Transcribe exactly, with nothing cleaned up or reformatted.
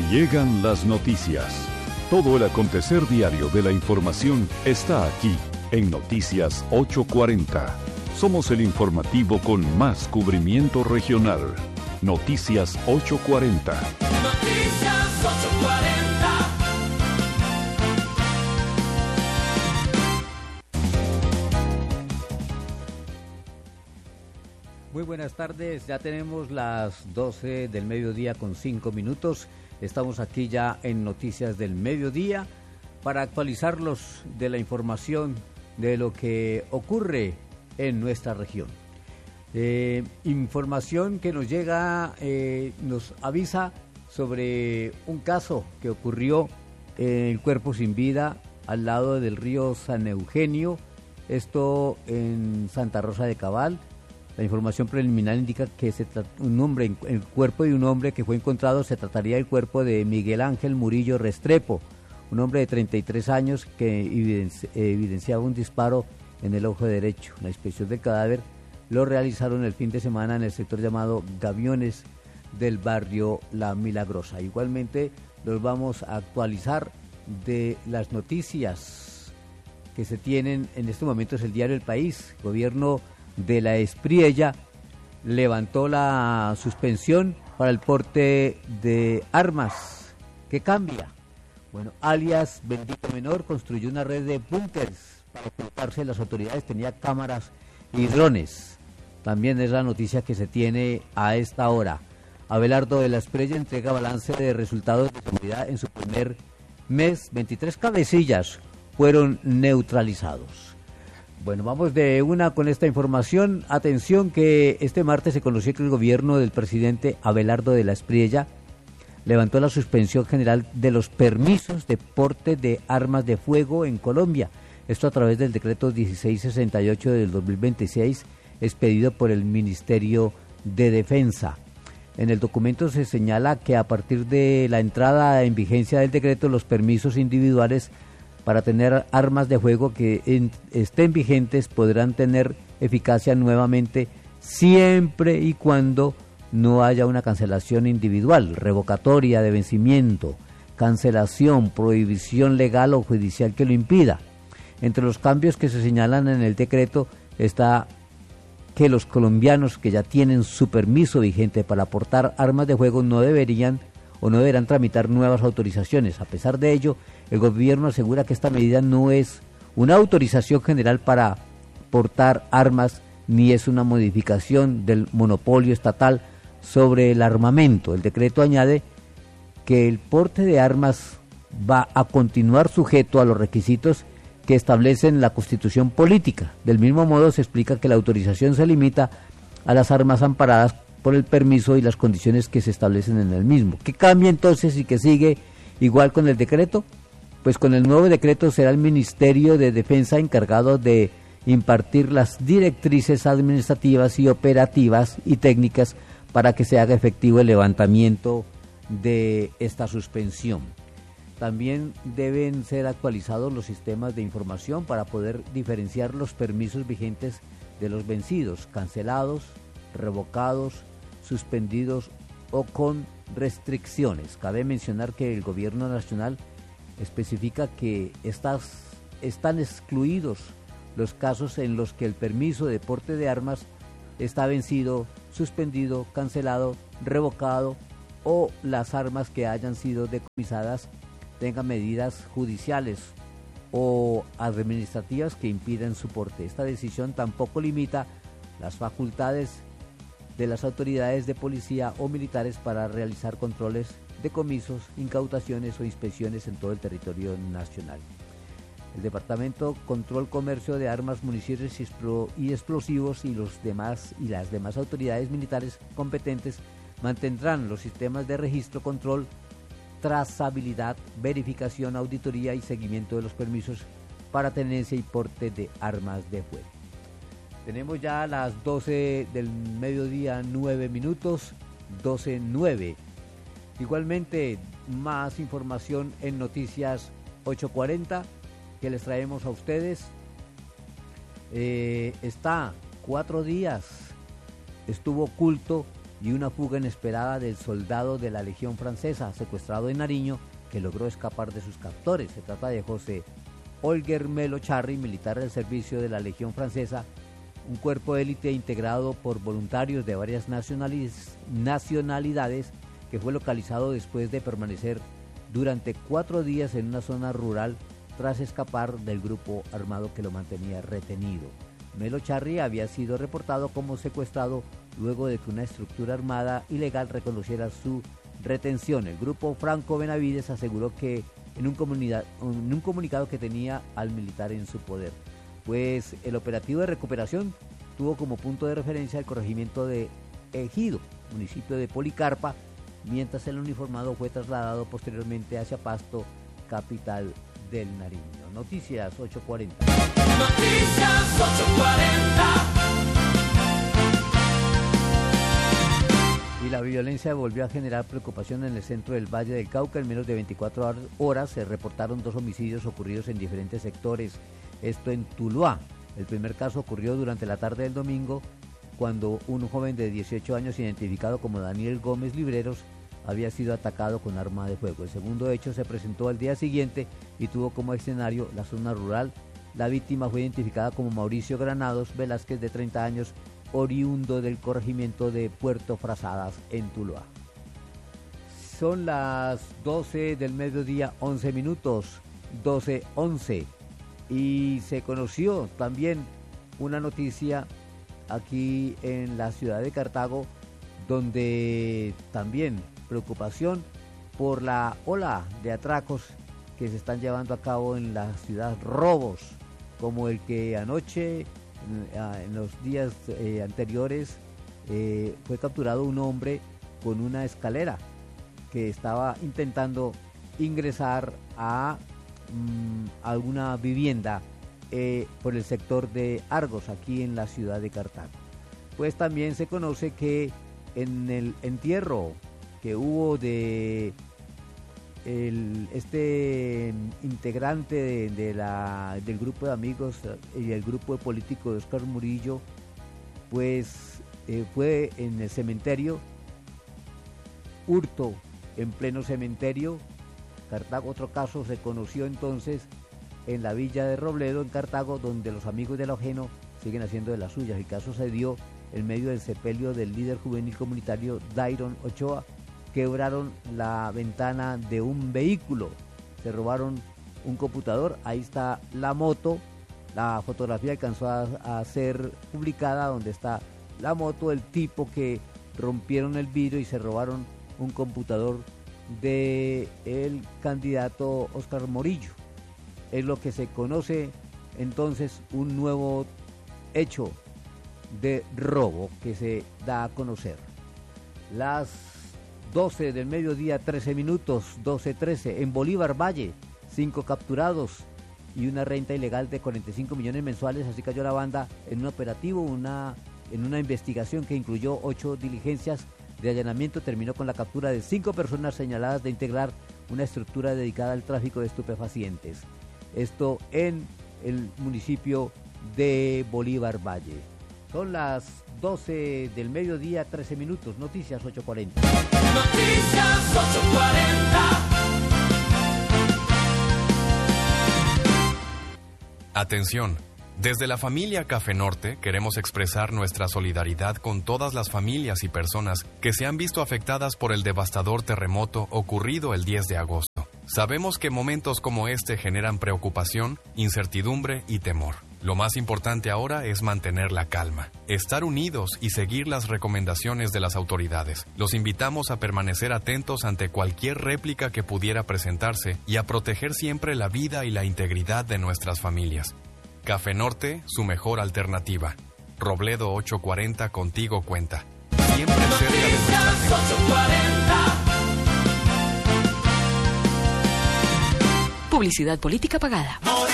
Llegan las noticias. Todo el acontecer diario de la información está aquí en Noticias ocho cuarenta. Somos el informativo con más cubrimiento regional. Noticias ocho cuarenta. Noticias ocho cuarenta. Muy buenas tardes, ya tenemos las doce del mediodía con cinco minutos. Estamos aquí ya en Noticias del Mediodía para actualizarlos de la información de lo que ocurre en nuestra región. Eh, información que nos llega, eh, nos avisa sobre un caso que ocurrió en el Cuerpo Sin Vida al lado del río San Eugenio, esto en Santa Rosa de Cabal. La información preliminar indica que se trata un hombre, el cuerpo de un hombre que fue encontrado, se trataría del cuerpo de Miguel Ángel Murillo Restrepo, un hombre de treinta y tres años que evidenci- evidenciaba un disparo en el ojo derecho. La inspección del cadáver lo realizaron el fin de semana en el sector llamado Gaviones del barrio La Milagrosa. Igualmente los vamos a actualizar de las noticias que se tienen en este momento. Es el diario El País. Gobierno de la Espriella levantó la suspensión para el porte de armas. ¿Qué cambia? Bueno, alias Bendito Menor construyó una red de búnkers para ocultarse de las autoridades, tenía cámaras y drones. También es la noticia que se tiene a esta hora. Abelardo de la Espriella entrega balance de resultados de seguridad en su primer mes. veintitrés cabecillas fueron neutralizados. Bueno, vamos de una con esta información. Atención que este martes se conoció que el gobierno del presidente Abelardo de la Espriella levantó la suspensión general de los permisos de porte de armas de fuego en Colombia. Esto a través del decreto dieciséis sesenta y ocho del dos mil veintiséis, expedido por el Ministerio de Defensa. En el documento se señala que a partir de la entrada en vigencia del decreto, los permisos individuales para tener armas de fuego que en, estén vigentes podrán tener eficacia nuevamente siempre y cuando no haya una cancelación individual, revocatoria de vencimiento, cancelación, prohibición legal o judicial que lo impida. Entre los cambios que se señalan en el decreto está que los colombianos que ya tienen su permiso vigente para portar armas de fuego no deberían o no deberán tramitar nuevas autorizaciones. A pesar de ello, el gobierno asegura que esta medida no es una autorización general para portar armas ni es una modificación del monopolio estatal sobre el armamento. El decreto añade que el porte de armas va a continuar sujeto a los requisitos que establecen la Constitución política. Del mismo modo, se explica que la autorización se limita a las armas amparadas por el permiso y las condiciones que se establecen en el mismo. ¿Qué cambia entonces y que sigue igual con el decreto? Pues con el nuevo decreto será el Ministerio de Defensa encargado de impartir las directrices administrativas y operativas y técnicas para que se haga efectivo el levantamiento de esta suspensión. También deben ser actualizados los sistemas de información para poder diferenciar los permisos vigentes de los vencidos, cancelados, revocados, suspendidos o con restricciones. Cabe mencionar que el gobierno nacional especifica que estas, están excluidos los casos en los que el permiso de porte de armas está vencido, suspendido, cancelado, revocado o las armas que hayan sido decomisadas tengan medidas judiciales o administrativas que impidan su porte. Esta decisión tampoco limita las facultades de las autoridades de policía o militares para realizar controles, decomisos, incautaciones o inspecciones en todo el territorio nacional. El Departamento Control Comercio de Armas, Municiones y Explosivos y los demás y las demás autoridades militares competentes mantendrán los sistemas de registro, control, trazabilidad, verificación, auditoría y seguimiento de los permisos para tenencia y porte de armas de fuego. Tenemos ya las doce del mediodía, nueve minutos, doce nueve. Igualmente, más información en Noticias ocho cuarenta que les traemos a ustedes. Eh, está cuatro días, estuvo oculto y una fuga inesperada del soldado de la Legión Francesa secuestrado en Nariño que logró escapar de sus captores. Se trata de José Olguer Melo Charri, militar del servicio de la Legión Francesa, un cuerpo de élite integrado por voluntarios de varias nacionalidades que fue localizado después de permanecer durante cuatro días en una zona rural tras escapar del grupo armado que lo mantenía retenido. Melo Charri había sido reportado como secuestrado luego de que una estructura armada ilegal reconociera su retención. El grupo Franco Benavides aseguró que en un, comunidad, en un comunicado que tenía al militar en su poder, pues el operativo de recuperación tuvo como punto de referencia el corregimiento de Ejido, municipio de Policarpa, mientras el uniformado fue trasladado posteriormente hacia Pasto, capital del Nariño. Noticias ocho cuarenta. Noticias ocho cuarenta. Y la violencia volvió a generar preocupación en el centro del Valle del Cauca. En menos de veinticuatro horas se reportaron dos homicidios ocurridos en diferentes sectores. Esto en Tuluá. El primer caso ocurrió durante la tarde del domingo, cuando un joven de dieciocho años, identificado como Daniel Gómez Libreros, había sido atacado con arma de fuego. El segundo hecho se presentó al día siguiente y tuvo como escenario la zona rural. La víctima fue identificada como Mauricio Granados Velázquez, de treinta años, oriundo del corregimiento de Puerto Frazadas, en Tuluá. Son las doce del mediodía, once minutos, doce once, y se conoció también una noticia aquí en la ciudad de Cartago, donde también preocupación por la ola de atracos que se están llevando a cabo en la ciudad, robos como el que anoche, en los días eh, anteriores, eh, fue capturado un hombre con una escalera que estaba intentando ingresar a mm, alguna vivienda eh, por el sector de Argos, aquí en la ciudad de Cartago. Pues también se conoce que en el entierro que hubo de el, este integrante de, de la, del grupo de amigos y el grupo de político de Oscar Murillo, pues eh, fue en el cementerio, hurto en pleno cementerio, Cartago. Otro caso se conoció entonces en la villa de Robledo, en Cartago, donde los amigos del ajeno siguen haciendo de las suyas. El caso se dio en medio del sepelio del líder juvenil comunitario Dairon Ochoa. Quebraron la ventana de un vehículo, se robaron un computador, ahí está la moto, la fotografía alcanzó a, a ser publicada, donde está la moto, el tipo que rompieron el vidrio y se robaron un computador de el candidato Oscar Murillo. Es lo que se conoce entonces un nuevo hecho de robo que se da a conocer. Las doce del mediodía, trece minutos, doce trece, en Bolívar Valle, cinco capturados y una renta ilegal de cuarenta y cinco millones mensuales. Así cayó la banda en un operativo, una, en una investigación que incluyó ocho diligencias de allanamiento. Terminó con la captura de cinco personas señaladas de integrar una estructura dedicada al tráfico de estupefacientes. Esto en el municipio de Bolívar Valle. Son las doce del mediodía, trece minutos. Noticias ocho cuarenta. Noticias ocho cuarenta. Atención. Desde la familia Café Norte queremos expresar nuestra solidaridad con todas las familias y personas que se han visto afectadas por el devastador terremoto ocurrido el diez de agosto. Sabemos que momentos como este generan preocupación, incertidumbre y temor. Lo más importante ahora es mantener la calma, estar unidos y seguir las recomendaciones de las autoridades. Los invitamos a permanecer atentos ante cualquier réplica que pudiera presentarse y a proteger siempre la vida y la integridad de nuestras familias. Café Norte, su mejor alternativa. Robledo ocho cuarenta, contigo cuenta. Siempre cerca de nuestra gente. ocho cuarenta. Publicidad política pagada.